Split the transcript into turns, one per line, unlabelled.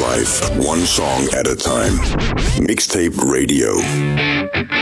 life, one song at a time. Mixtape Radio.